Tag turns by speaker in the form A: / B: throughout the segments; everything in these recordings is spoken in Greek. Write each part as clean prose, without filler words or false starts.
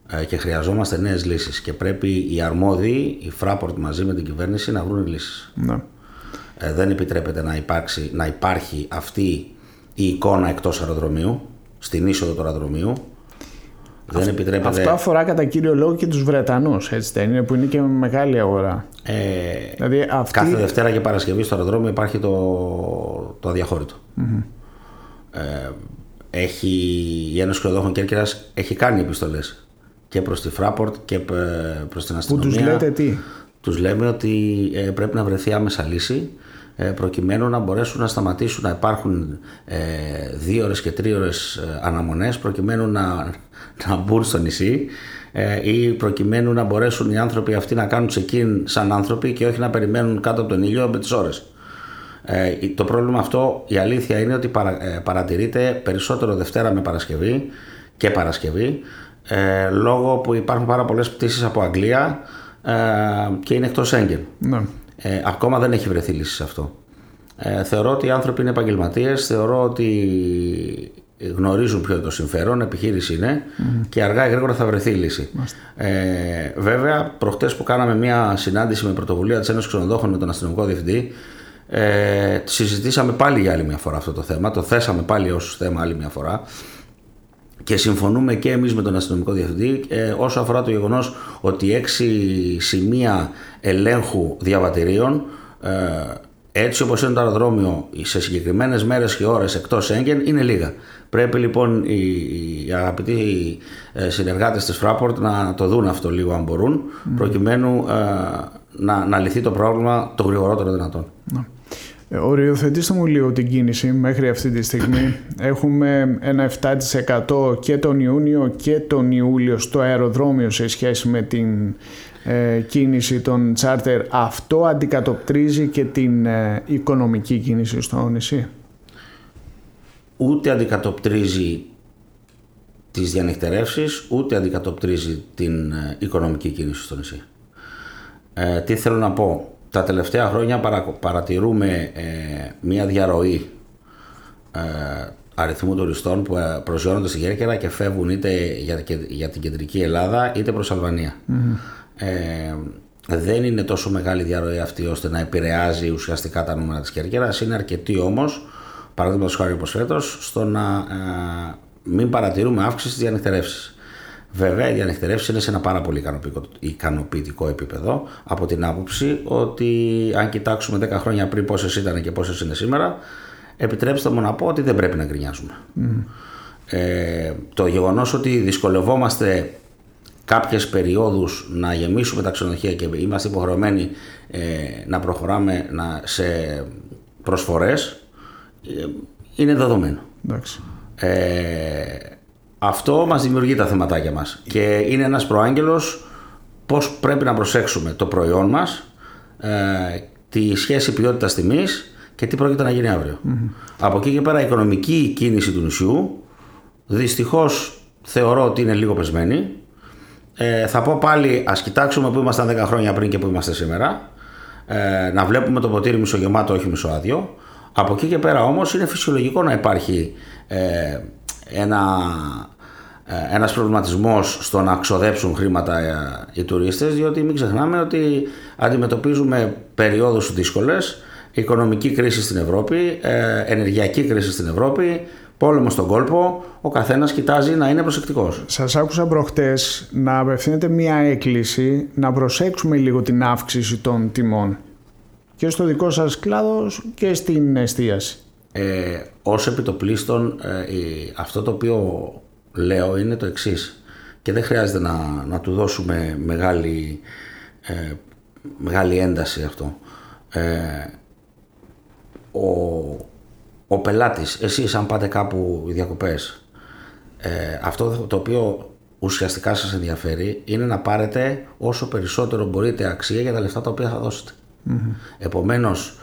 A: και χρειαζόμαστε νέες λύσεις και πρέπει οι αρμόδιοι, η Fraport μαζί με την κυβέρνηση να βρουν λύσεις. Ναι. Δεν επιτρέπεται να υπάρχει αυτή η εικόνα εκτός αεροδρομίου, στην είσοδο του αεροδρομίου. Δεν επιτρέπεται... Αυτό
B: αφορά κατά κύριο λόγο και τους Βρετανούς, έτσι δεν είναι, που είναι και μεγάλη αγορά.
A: Δηλαδή κάθε Δευτέρα και Παρασκευή στο αεροδρόμιο υπάρχει το αδιαχώρητο. Η Ένωση Ξενοδόχων Κέρκυρας έχει κάνει επιστολές και προς τη Fraport και προς την αστυνομία.
B: Που τους λέτε τι?
A: Τους λέμε ότι πρέπει να βρεθεί άμεσα λύση, προκειμένου να μπορέσουν να σταματήσουν να υπάρχουν 2 ώρες και 3 ώρες αναμονές, προκειμένου να μπουν στο νησί, ή προκειμένου να μπορέσουν οι άνθρωποι αυτοί να κάνουν check-in σαν άνθρωποι και όχι να περιμένουν κάτω από τον ήλιο με τις ώρες. Το πρόβλημα αυτό, η αλήθεια είναι ότι παρατηρείται περισσότερο Δευτέρα με Παρασκευή και Παρασκευή, λόγω που υπάρχουν πάρα πολλές πτήσεις από Αγγλία και είναι εκτός Σέγγεν. Ναι. Ακόμα δεν έχει βρεθεί λύση σε αυτό. Θεωρώ ότι οι άνθρωποι είναι επαγγελματίες, θεωρώ ότι γνωρίζουν ποιο είναι το συμφέρον, επιχείρηση είναι, και αργά ή γρήγορα θα βρεθεί λύση. Βέβαια, προχτές που κάναμε μια συνάντηση με πρωτοβουλία της Ένωσης Ξενοδόχων με τον αστυνομικό διευθυντή, συζητήσαμε πάλι για άλλη μια φορά αυτό το θέμα, το θέσαμε πάλι ως θέμα άλλη μια φορά και συμφωνούμε και εμείς με τον αστυνομικό διευθυντή όσο αφορά το γεγονός ότι 6 σημεία ελέγχου διαβατηρίων, έτσι όπως είναι το αεροδρόμιο σε συγκεκριμένες μέρες και ώρες εκτός Σέγγεν, είναι λίγα. Πρέπει λοιπόν οι αγαπητοί συνεργάτες της Fraport να το δουν αυτό λίγο αν μπορούν, προκειμένου να λυθεί το πρόβλημα το γρηγορότερο δυνατόν.
B: Οριοθετήστε μου λίγο την κίνηση μέχρι αυτή τη στιγμή. Έχουμε ένα 7% και τον Ιούνιο και τον Ιούλιο στο αεροδρόμιο σε σχέση με την κίνηση των τσάρτερ. Αυτό αντικατοπτρίζει και την οικονομική κίνηση στο νησί?
A: Ούτε αντικατοπτρίζει τις διανυκτερεύσεις, ούτε αντικατοπτρίζει την οικονομική κίνηση στο νησί. Τι θέλω να πω? Τα τελευταία χρόνια παρατηρούμε μια διαρροή αριθμού τουριστών που προσγειώνονται στη Κέρκυρα και φεύγουν είτε για την κεντρική Ελλάδα είτε προς Αλβανία. Δεν είναι τόσο μεγάλη διαρροή αυτή ώστε να επηρεάζει ουσιαστικά τα νούμερα της Κέρκυρας. Είναι αρκετή όμως, παραδείγματος χάρη όπως φέτος, στο να μην παρατηρούμε αύξηση στις διανυκτερεύσεις. Βέβαια, οι διανυκτερεύσεις είναι σε ένα πάρα πολύ ικανοποιητικό επίπεδο, από την άποψη ότι αν κοιτάξουμε 10 χρόνια πριν πόσες ήταν και πόσες είναι σήμερα, επιτρέψτε μου να πω ότι δεν πρέπει να γκρινιάζουμε. Το γεγονός ότι δυσκολευόμαστε κάποιες περιόδους να γεμίσουμε τα ξενοδοχεία και είμαστε υποχρεωμένοι να προχωράμε σε προσφορές είναι δεδομένο. Αυτό μας δημιουργεί τα θεματάκια μας και είναι ένας προάγγελος πώς πρέπει να προσέξουμε το προϊόν μας, τη σχέση ποιότητας τιμής και τι πρόκειται να γίνει αύριο. Από εκεί και πέρα η οικονομική κίνηση του νησιού δυστυχώς θεωρώ ότι είναι λίγο πεσμένη. Θα πω πάλι, ας κοιτάξουμε που ήμασταν 10 χρόνια πριν και που είμαστε σήμερα, να βλέπουμε το ποτήρι μισογεμάτο, όχι μισοάδιο. Από εκεί και πέρα όμως είναι φυσιολογικό να υπάρχει ένας προβληματισμός στο να ξοδέψουν χρήματα οι τουρίστες, διότι μην ξεχνάμε ότι αντιμετωπίζουμε περιόδους δύσκολες, οικονομική κρίση στην Ευρώπη, ενεργειακή κρίση στην Ευρώπη, πόλεμο στον κόλπο, ο καθένας κοιτάζει να είναι προσεκτικός.
B: Σας άκουσα προχτές να απευθύνετε μια έκκληση να προσέξουμε λίγο την αύξηση των τιμών και στο δικό σας κλάδο και στην εστίαση.
A: Ως επιτοπλίστων αυτό το οποίο λέω είναι το εξής και δεν χρειάζεται να του δώσουμε μεγάλη ένταση αυτό. Ο πελάτης, εσείς αν πάτε κάπου διακοπές, αυτό το οποίο ουσιαστικά σας ενδιαφέρει είναι να πάρετε όσο περισσότερο μπορείτε αξία για τα λεφτά τα οποία θα δώσετε. Επομένως,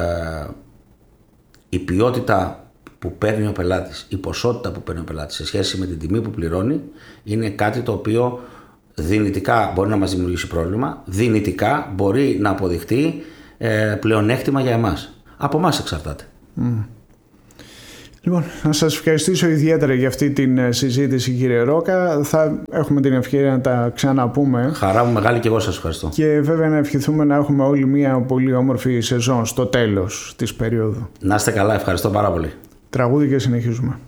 A: η ποιότητα που παίρνει ο πελάτης, η ποσότητα που παίρνει ο πελάτης σε σχέση με την τιμή που πληρώνει είναι κάτι το οποίο δυνητικά μπορεί να μας δημιουργήσει πρόβλημα, δυνητικά μπορεί να αποδειχτεί πλεονέκτημα για εμάς. Από εμάς εξαρτάται.
B: Λοιπόν, να σας ευχαριστήσω ιδιαίτερα για αυτή την συζήτηση, κύριε Ρόκα. Θα έχουμε την ευκαιρία να τα ξαναπούμε.
A: Χαρά μου μεγάλη και εγώ σας ευχαριστώ.
B: Και βέβαια να ευχηθούμε να έχουμε όλοι μια πολύ όμορφη σεζόν στο τέλος της περίοδου.
A: Να είστε καλά, ευχαριστώ πάρα πολύ.
B: Τραγούδι και συνεχίζουμε.